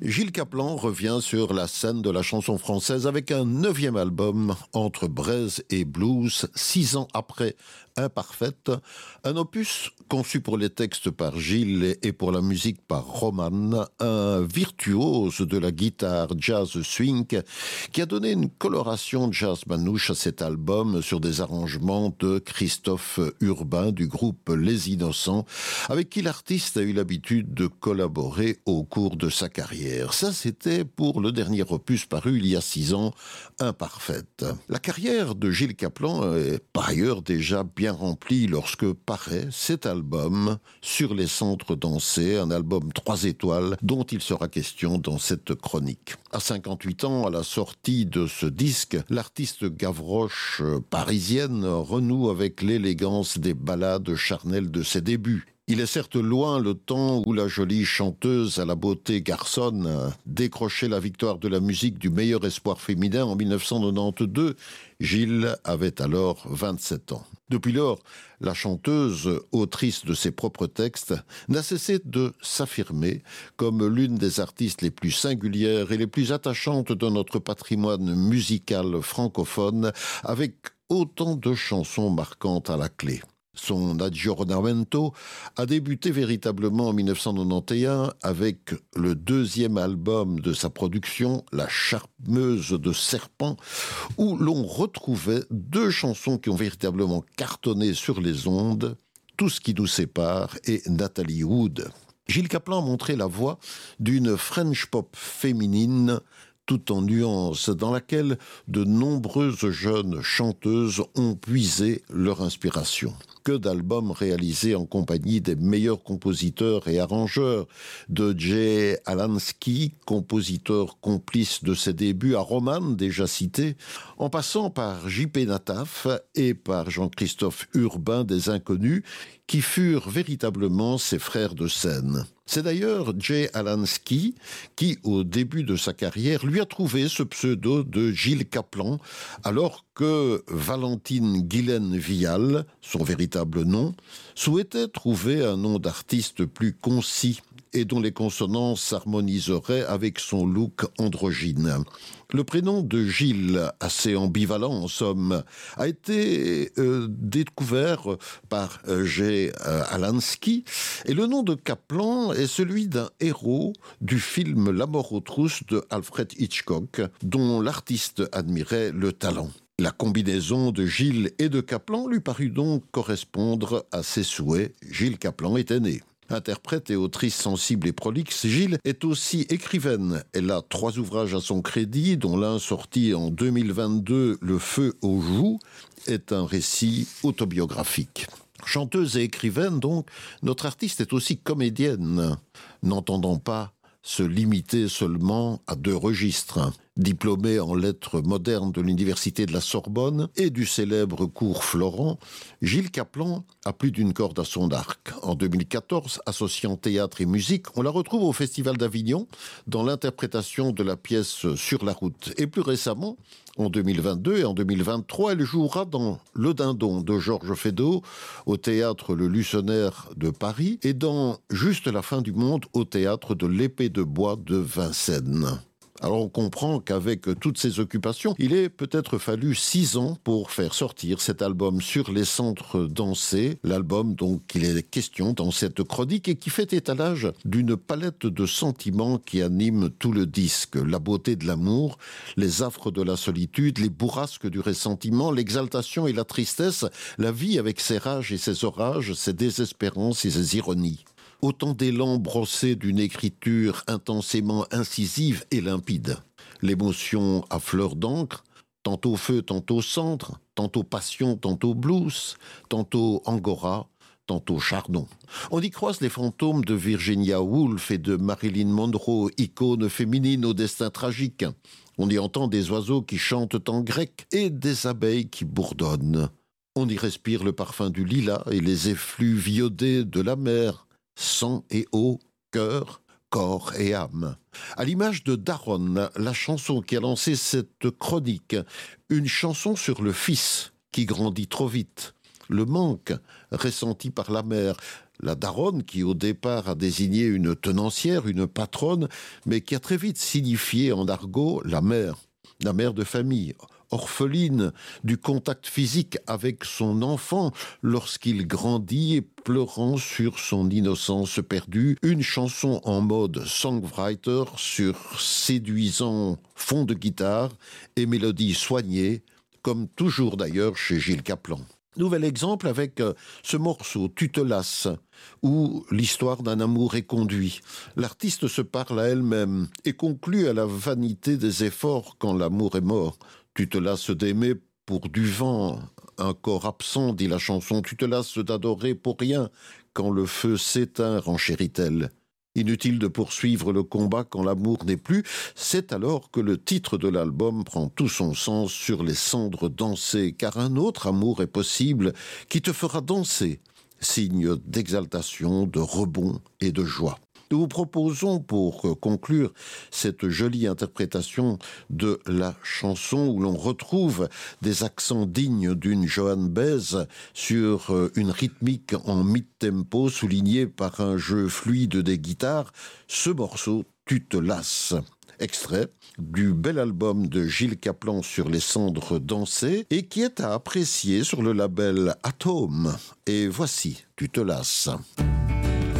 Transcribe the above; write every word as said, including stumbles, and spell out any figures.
Gilles Caplan revient sur la scène de la chanson française avec un neuvième album, Entre braise et blues, six ans après Imparfaite, un opus conçu pour les textes par Gilles et pour la musique par Roman, un virtuose de la guitare jazz swing qui a donné une coloration jazz manouche à cet album sur des arrangements de Christophe Urbain du groupe Les Innocents, avec qui l'artiste a eu l'habitude de collaborer au cours de sa carrière. Ça, c'était pour le dernier opus paru il y a six ans, Imparfaite. La carrière de Gilles Caplan est par ailleurs déjà bien remplie lorsque paraît cet album Sur les centres dansés, un album trois étoiles dont il sera question dans cette chronique. À cinquante-huit ans, à la sortie de ce disque, l'artiste Gavroche parisienne renoue avec l'élégance des ballades charnelles de ses débuts. Il est certes loin le temps où la jolie chanteuse à la beauté garçonne décrochait la victoire de la musique du meilleur espoir féminin en mille neuf cent quatre-vingt-douze. Gilles avait alors vingt-sept ans. Depuis lors, la chanteuse, autrice de ses propres textes, n'a cessé de s'affirmer comme l'une des artistes les plus singulières et les plus attachantes de notre patrimoine musical francophone, avec autant de chansons marquantes à la clé. Son aggiornamento a débuté véritablement en mille neuf cent quatre-vingt-onze avec le deuxième album de sa production, La Charmeuse de Serpent, où l'on retrouvait deux chansons qui ont véritablement cartonné sur les ondes, Tout ce qui nous sépare et Nathalie Wood. Gilles Caplan a montré la voix d'une French pop féminine tout en nuances, dans laquelle de nombreuses jeunes chanteuses ont puisé leur inspiration. Que d'albums réalisés en compagnie des meilleurs compositeurs et arrangeurs, de Jay Alansky, compositeur complice de ses débuts, à Roman, déjà cité, en passant par J P Nataf et par Jean-Christophe Urbain des Inconnus, qui furent véritablement ses frères de scène. C'est d'ailleurs Jay Alansky qui, au début de sa carrière, lui a trouvé ce pseudo de Gilles Caplan, alors que Valentine Guylaine Vial, son véritable nom, souhaitait trouver un nom d'artiste plus concis et dont les consonances s'harmoniseraient avec son look androgyne. Le prénom de Gilles, assez ambivalent en somme, a été euh, découvert par euh, Jay euh, Alansky, et le nom de Caplan est celui d'un héros du film La mort aux trousses de Alfred Hitchcock, dont l'artiste admirait le talent. La combinaison de Gilles et de Caplan lui parut donc correspondre à ses souhaits. Gilles Caplan était né. Interprète et autrice sensible et prolixe, Gilles est aussi écrivaine. Elle a trois ouvrages à son crédit, dont l'un sorti en deux mille vingt-deux, Le feu aux joues, est un récit autobiographique. Chanteuse et écrivaine, donc, notre artiste est aussi comédienne, n'entendant pas se limiter seulement à deux registres. Diplômée en lettres modernes de l'université de la Sorbonne et du célèbre cours Florent, Gilles Caplan a plus d'une corde à son arc. En deux mille quatorze, associant théâtre et musique, on la retrouve au Festival d'Avignon dans l'interprétation de la pièce Sur la route. Et plus récemment, en deux mille vingt-deux et en deux mille vingt-trois, elle jouera dans Le Dindon de Georges Feydeau au théâtre Le Lucenaire de Paris et dans Juste la fin du monde au théâtre de l'Épée de bois de Vincennes. Alors on comprend qu'avec toutes ces occupations, il est peut-être fallu six ans pour faire sortir cet album Sur les centres dansés, l'album dont il est question dans cette chronique et qui fait étalage d'une palette de sentiments qui animent tout le disque. La beauté de l'amour, les affres de la solitude, les bourrasques du ressentiment, l'exaltation et la tristesse, la vie avec ses rages et ses orages, ses désespérances et ses ironies. Autant d'élan brossés d'une écriture intensément incisive et limpide. L'émotion à fleur d'encre, tantôt feu, tantôt cendre, tantôt passion, tantôt blues, tantôt angora, tantôt chardon. On y croise les fantômes de Virginia Woolf et de Marilyn Monroe, icônes féminines au destin tragique. On y entend des oiseaux qui chantent en grec et des abeilles qui bourdonnent. On y respire le parfum du lilas et les effluves iodés de la mer. Sang et eau, cœur, corps et âme. À l'image de Daronne, la chanson qui a lancé cette chronique, une chanson sur le fils qui grandit trop vite, le manque ressenti par la mère, la daronne qui au départ a désigné une tenancière, une patronne, mais qui a très vite signifié en argot la mère, la mère de famille, orpheline du contact physique avec son enfant lorsqu'il grandit et pleurant sur son innocence perdue, une chanson en mode songwriter sur séduisant fond de guitare et mélodie soignée, comme toujours d'ailleurs chez Gilles Caplan. Nouvel exemple avec ce morceau « Tu te lasses » où l'histoire d'un amour est conduit. L'artiste se parle à elle-même et conclut à la vanité des efforts quand l'amour est mort. Tu te lasses d'aimer pour du vent, un corps absent, dit la chanson. Tu te lasses d'adorer pour rien quand le feu s'éteint, renchérit-elle. Inutile de poursuivre le combat quand l'amour n'est plus, c'est alors que le titre de l'album prend tout son sens sur les cendres dansées, car un autre amour est possible qui te fera danser, signe d'exaltation, de rebond et de joie. Nous vous proposons, pour conclure cette jolie interprétation de la chanson où l'on retrouve des accents dignes d'une Joan Baez sur une rythmique en mid-tempo soulignée par un jeu fluide des guitares, ce morceau « Tu te lasses ». Extrait du bel album de Gilles Caplan sur les cendres dansées et qui est à apprécier sur le label Atome. Et voici « Tu te lasses ».